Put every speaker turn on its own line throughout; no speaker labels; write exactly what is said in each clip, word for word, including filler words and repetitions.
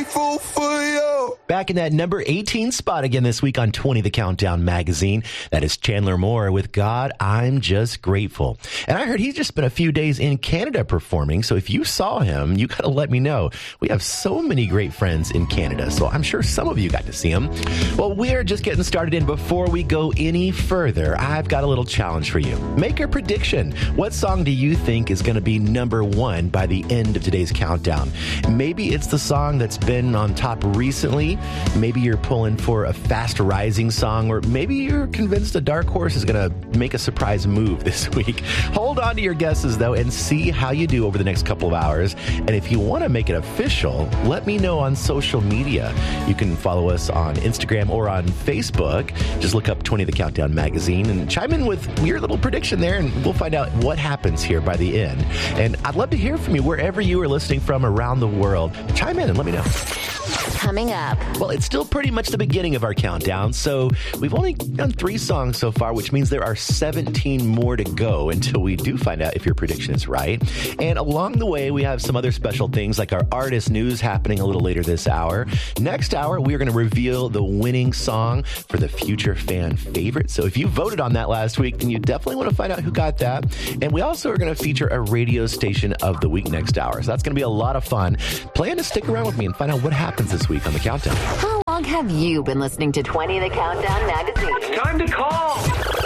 grateful for you.
Back in that number eighteen spot again this week on twenty The Countdown magazine. That is Chandler Moore with God, I'm Just Grateful. And I heard he's just spent a few days in Canada performing. So if you saw him, you got to let me know. We have so many great friends in Canada, so I'm sure some of you got to see him. Well, we're just getting started, and before we go any further, I've got a little challenge for you. Make a prediction. What song do you think is going to be number one by the end of today's countdown? Maybe it's the song that's been on top recently. Maybe you're pulling for a fast rising song, or maybe you're convinced a dark horse is going to make a surprise move this week. Hold on to your guesses, though, and see how you do over the next couple of hours. And if you want to make it official, let me know on social media. You can follow us on Instagram or on Facebook. Just look up twenty The Countdown magazine and chime in with your little prediction there, and we'll find out what happens here by the end. And I'd love to hear from you wherever you are listening from around the world. Chime in and let me know.
Coming up.
Well, it's still pretty much the beginning of our countdown, so we've only done three songs so far, which means there are seventeen more to go until we do find out if your prediction is right. And along the way, we have some other special things like our artist news happening a little later this hour. Next hour, we are going to reveal the winning song for the future fan favorite. So if you voted on that last week, then you definitely want to find out who got that. And we also are going to feature a radio station of the week next hour. So that's going to be a lot of fun. Plan to stick around with me and find out what happens this week on the countdown.
How long have you been listening to twenty The Countdown magazine?
Time to call.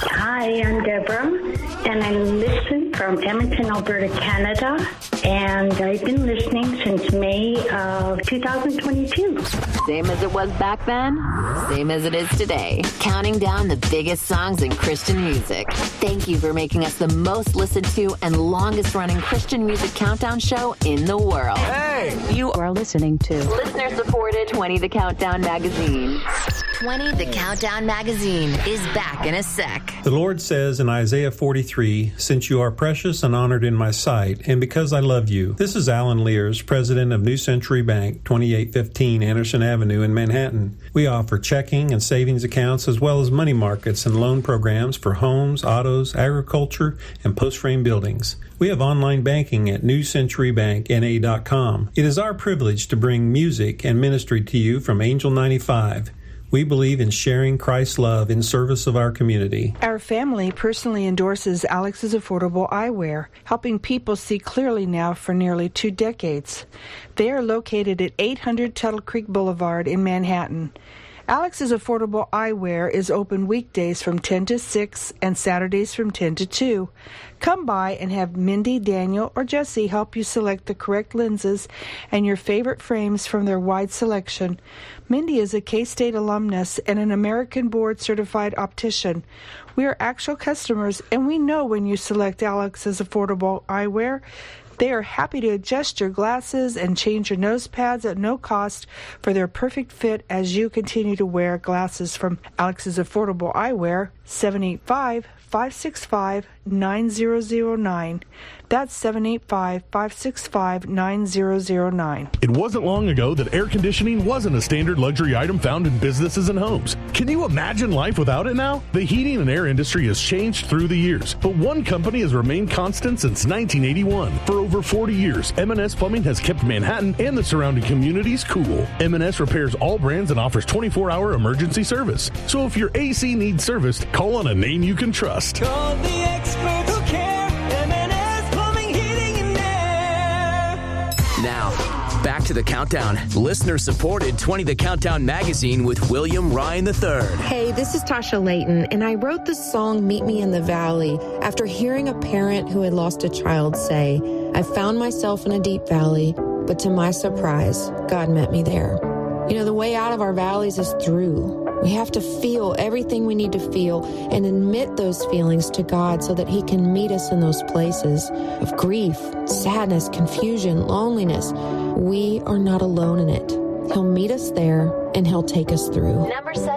Hi, I'm Deborah, and I listen from Edmonton, Alberta, Canada, and I've been listening since May of two thousand twenty-two.
Same as it was back then, same as it is today. Counting down the biggest songs in Christian music. Thank you for making us the most listened to and longest running Christian music countdown show in the world.
Hey!
You are listening to
Listener supported twenty The Countdown magazine. twenty The Countdown magazine is back in a sec.
The Lord says in Isaiah forty-three, "Since you are precious and honored in my sight, and because I love you." This is Alan Lears, president of New Century Bank, twenty-eight fifteen Anderson Avenue in Manhattan. We offer checking and savings accounts as well as money markets and loan programs for homes, autos, agriculture, and post-frame buildings. We have online banking at new century bank n a dot com. It is our privilege to bring music and ministry to you from Angel ninety-five. We believe in sharing Christ's love in service of our community.
Our family personally endorses Alex's Affordable Eyewear, helping people see clearly now for nearly two decades. They are located at eight hundred Tuttle Creek Boulevard in Manhattan. Alex's Affordable Eyewear is open weekdays from ten to six and Saturdays from ten to two. Come by and have Mindy, Daniel, or Jesse help you select the correct lenses and your favorite frames from their wide selection. Mindy is a K-State alumnus and an American board-certified optician. We are actual customers, and we know when you select Alex's Affordable Eyewear, they are happy to adjust your glasses and change your nose pads at no cost for their perfect fit as you continue to wear glasses from Alex's Affordable Eyewear, seven eight five, five six five, nine zero zero nine. That's seven eight five, five six five, nine zero zero nine.
It wasn't long ago that air conditioning wasn't a standard luxury item found in businesses and homes. Can you imagine life without it now? The heating and air industry has changed through the years, but one company has remained constant since nineteen eighty-one. For over forty years, M and S Plumbing has kept Manhattan and the surrounding communities cool. M and S repairs all brands and offers twenty-four hour emergency service. So if your A C needs serviced, call on a name you can trust.
Call the experts who care. M and S Plumbing, Heating, and Air.
Now, back to the countdown. Listener-supported twenty The Countdown magazine with William Ryan the third.
Hey, this is Tasha Layton, and I wrote the song Meet Me in the Valley after hearing a parent who had lost a child say, "I found myself in a deep valley, but to my surprise, God met me there." You know, the way out of our valleys is through. We have to feel everything we need to feel and admit those feelings to God so that He can meet us in those places of grief, sadness, confusion, loneliness. We are not alone in it. He'll meet us there and He'll take us through.
Number seven.